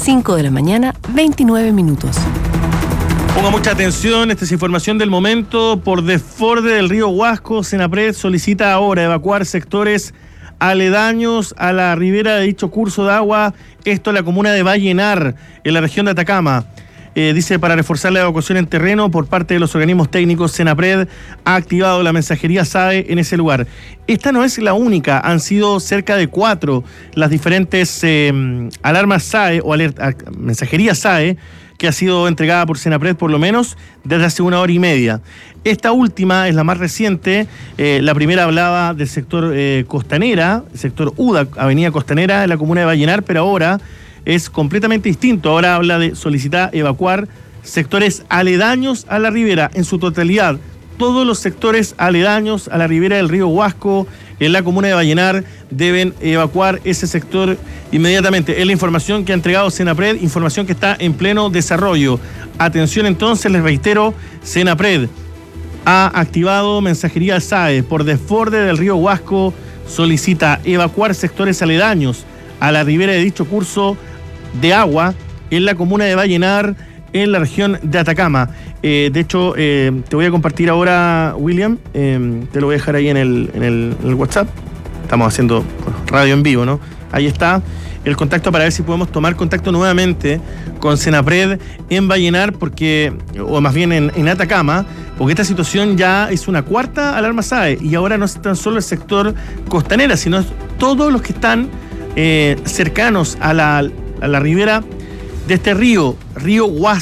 5 de la mañana, 29 minutos. Ponga mucha atención, esta es información del momento. Por desborde del río Huasco, Senapred solicita ahora evacuar sectores aledaños a la ribera de dicho curso de agua, esto en la comuna de Vallenar, en la región de Atacama. Dice, para reforzar la evacuación en terreno por parte de los organismos técnicos, Senapred ha activado la mensajería SAE en ese lugar. Esta no es la única, han sido cerca de 4 las diferentes alarmas SAE o mensajería SAE que ha sido entregada por Senapred por lo menos desde hace 1 hora y media. Esta última es la más reciente. La primera hablaba del sector Costanera, el sector UDA, Avenida Costanera, en la comuna de Vallenar, pero ahora es completamente distinto. Ahora habla de solicitar evacuar sectores aledaños a la ribera en su totalidad. Todos los sectores aledaños a la ribera del río Huasco, en la comuna de Vallenar, deben evacuar ese sector inmediatamente. Es la información que ha entregado Senapred, información que está en pleno desarrollo. Atención entonces, les reitero, Senapred ha activado mensajería SAE por desborde del río Huasco, solicita evacuar sectores aledaños a la ribera de dicho curso de agua en la comuna de Vallenar, en la región de Atacama. De hecho, te voy a compartir ahora, William, te lo voy a dejar ahí en el WhatsApp. Estamos haciendo radio en vivo, ¿no? Ahí está el contacto para ver si podemos tomar contacto nuevamente con Senapred en Vallenar, o más bien en Atacama, porque esta situación ya es una 4ª alarma SAE, y ahora no es tan solo el sector Costanera, sino todos los que están cercanos a la ribera de este río Huasco.